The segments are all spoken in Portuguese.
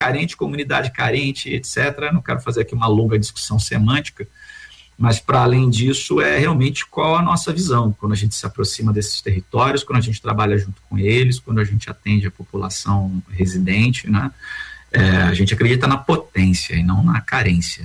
carente, comunidade carente, etc. Não quero fazer aqui uma longa discussão semântica, mas, para além disso, é realmente qual a nossa visão quando a gente se aproxima desses territórios, quando a gente trabalha junto com eles, quando a gente atende a população residente, né? A gente acredita na potência e não na carência.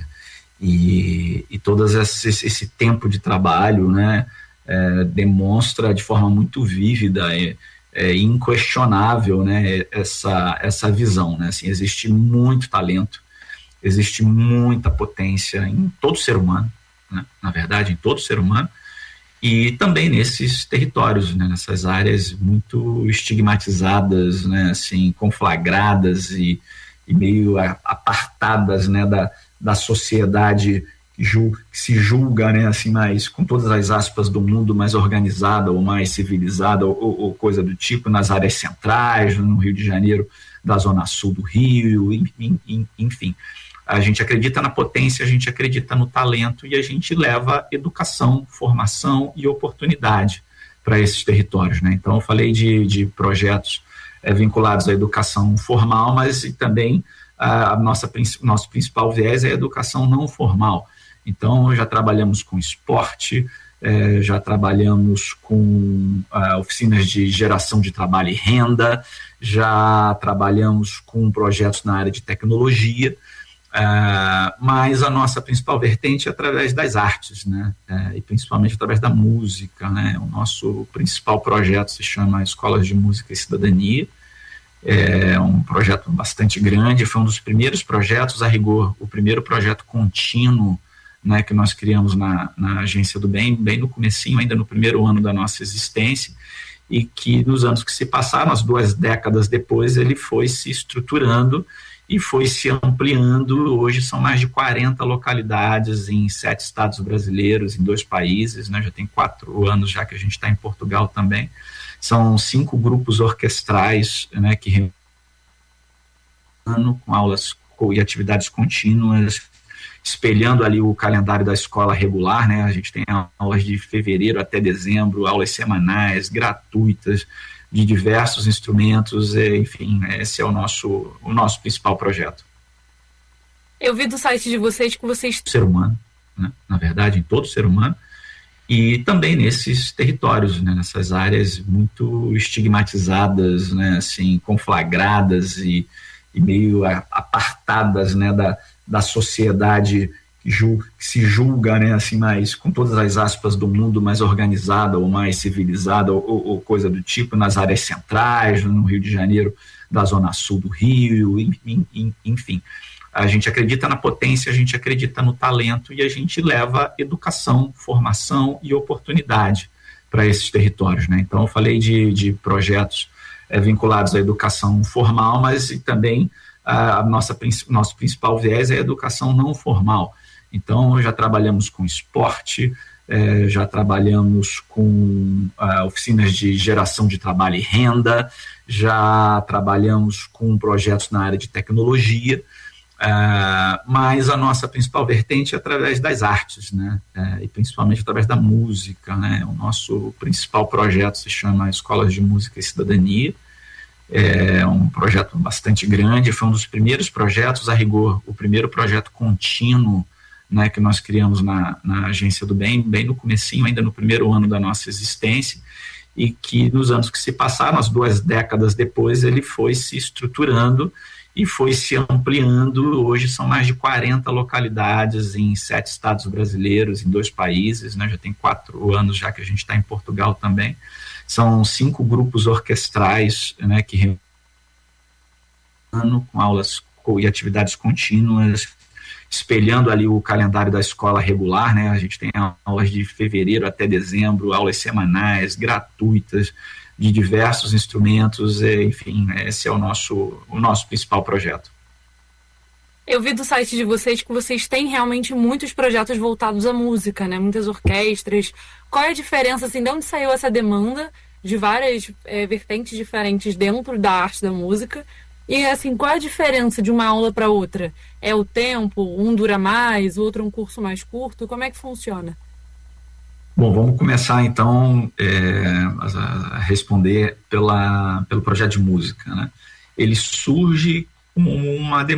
E todo esse tempo de trabalho, né, demonstra de forma muito vívida e inquestionável, né, essa visão, né? Assim, existe muito talento, existe muita potência em todo ser humano, né? Na verdade, em todo ser humano, e também nesses territórios, né, nessas áreas muito estigmatizadas, né, assim, conflagradas e meio apartadas, né, da sociedade que se julga, né, assim, mais, com todas as aspas do mundo, mais organizada ou mais civilizada ou coisa do tipo, nas áreas centrais, no Rio de Janeiro, da zona sul do Rio, enfim. A gente acredita na potência, a gente acredita no talento e a gente leva educação, formação e oportunidade para esses territórios, né? Então, eu falei de projetos vinculados à educação formal, mas também nosso principal viés é a educação não formal. Então, já trabalhamos com esporte, já trabalhamos com oficinas de geração de trabalho e renda, já trabalhamos com projetos na área de tecnologia, mas a nossa principal vertente é através das artes, né? E principalmente através da música, né? O nosso principal projeto se chama Escolas de Música e Cidadania. É um projeto bastante grande, foi um dos primeiros projetos, a rigor, o primeiro projeto contínuo, né, que nós criamos na Agência do Bem no comecinho, ainda no primeiro ano da nossa existência, e que nos anos que se passaram, as 2 décadas depois, ele foi se estruturando e foi se ampliando. Hoje são mais de 40 localidades em 7 estados brasileiros, em 2 países, né? Já tem 4 anos já que a gente está em Portugal também. São 5 grupos orquestrais, né, que com aulas e atividades contínuas, espelhando ali o calendário da escola regular, né? A gente tem aulas de fevereiro até dezembro, aulas semanais, gratuitas, de diversos instrumentos, enfim, esse é o nosso principal projeto. Eu vi do site de vocês que vocês... Ser humano, né? Na verdade, em todo ser humano, e também nesses territórios, né? Nessas áreas muito estigmatizadas, né? Assim, conflagradas e meio apartadas, né? Da sociedade que se julga, né, assim, mais, com todas as aspas do mundo, mais organizada ou mais civilizada ou coisa do tipo, nas áreas centrais, no Rio de Janeiro, da zona sul do Rio, enfim. A gente acredita na potência, a gente acredita no talento e a gente leva educação, formação e oportunidade para esses territórios, né? Então, eu falei de projetos vinculados à educação formal, mas também nosso principal viés é a educação não formal. Então, já trabalhamos com esporte, já trabalhamos com oficinas de geração de trabalho e renda, já trabalhamos com projetos na área de tecnologia, mas a nossa principal vertente é através das artes, né? E principalmente através da música, né? O nosso principal projeto se chama Escolas de Música e Cidadania. É um projeto bastante grande, foi um dos primeiros projetos, a rigor, o primeiro projeto contínuo, né, que nós criamos na Agência do Bem no comecinho, ainda no primeiro ano da nossa existência, e que nos anos que se passaram, as 2 décadas depois, ele foi se estruturando e foi se ampliando. Hoje são mais de 40 localidades em 7 estados brasileiros, em 2 países, né? Já tem 4 anos já que a gente está em Portugal também. São 5 grupos orquestrais, né, que com aulas e atividades contínuas, espelhando ali o calendário da escola regular, né? A gente tem aulas de fevereiro até dezembro, aulas semanais, gratuitas, de diversos instrumentos, enfim, esse é o nosso principal projeto. Eu vi do site de vocês que vocês têm realmente muitos projetos voltados à música, né? Muitas orquestras. Qual é a diferença, assim, de onde saiu essa demanda de várias vertentes diferentes dentro da arte da música? E, assim, qual é a diferença de uma aula para outra? É o tempo? Um dura mais, o outro é um curso mais curto? Como é que funciona? Bom, vamos começar, então, a responder pelo projeto de música, né? Ele surge uma